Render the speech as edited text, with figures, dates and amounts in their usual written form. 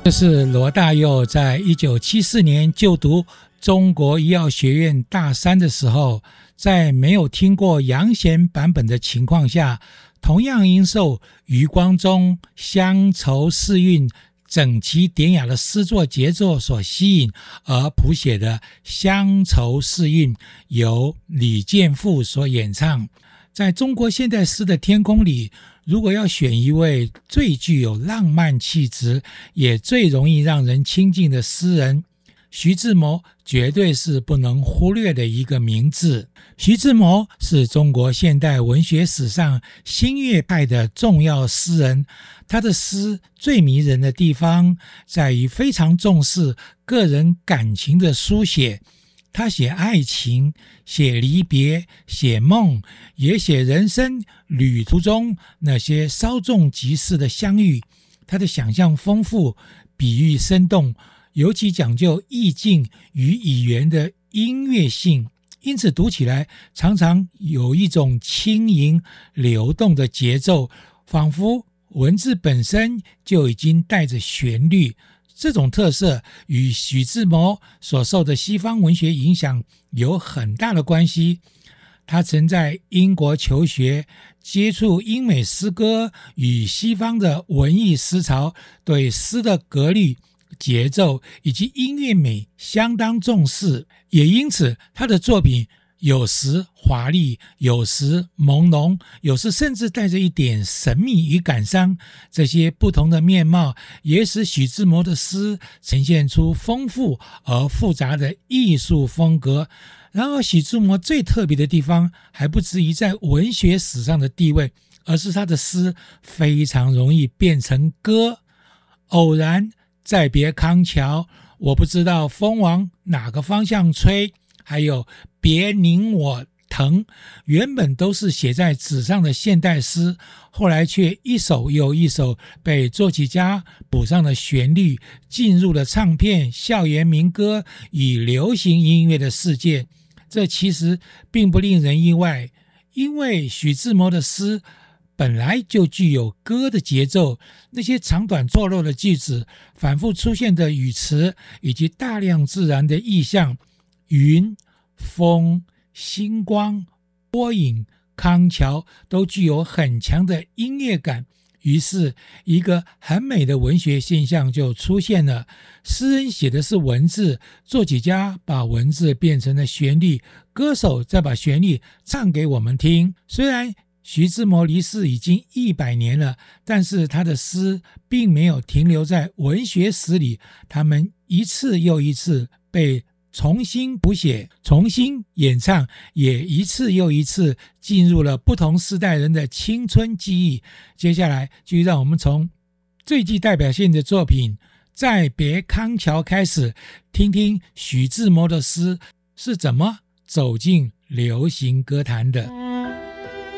这是罗大佑在1974年就读中国医药学院大三的时候，在没有听过杨弦版本的情况下，同样因受余光中乡愁世韵整齐典雅的诗作节奏所吸引而谱写的《乡愁世韵》，由李健富所演唱。在中国现代诗的天空里，如果要选一位最具有浪漫气质也最容易让人亲近的诗人，徐志摩绝对是不能忽略的一个名字。徐志摩是中国现代文学史上新月派的重要诗人，他的诗最迷人的地方在于非常重视个人感情的书写。他写爱情，写离别，写梦，也写人生旅途中那些稍纵即逝的相遇。他的想象丰富，比喻生动，尤其讲究意境与语言的音乐性，因此读起来常常有一种轻盈流动的节奏，仿佛文字本身就已经带着旋律。这种特色与徐志摩所受的西方文学影响有很大的关系。他曾在英国求学，接触英美诗歌与西方的文艺思潮，对诗的格律、节奏以及音乐美相当重视，也因此他的作品有时华丽，有时朦胧，有时甚至带着一点神秘与感伤。这些不同的面貌也使徐志摩的诗呈现出丰富而复杂的艺术风格。然而徐志摩最特别的地方还不至于在文学史上的地位，而是他的诗非常容易变成歌。偶然再别康桥，我不知道风往哪个方向吹，还有别拧我疼，原本都是写在纸上的现代诗，后来却一首又一首被作曲家补上了旋律，进入了唱片、校园民歌与流行音乐的世界。这其实并不令人意外，因为徐志摩的诗本来就具有歌的节奏，那些长短错落的句子，反复出现的语词，以及大量自然的意象，云、风、星光、波影、康桥都具有很强的音乐感。于是一个很美的文学现象就出现了，诗人写的是文字，作曲家把文字变成了旋律，歌手再把旋律唱给我们听。虽然徐志摩离世已经100年了，但是他的诗并没有停留在文学史里，他们一次又一次被重新谱写，重新演唱，也一次又一次进入了不同世代人的青春记忆。接下来就让我们从最具代表性的作品《再别康桥》开始，听听徐志摩的诗是怎么走进流行歌坛的。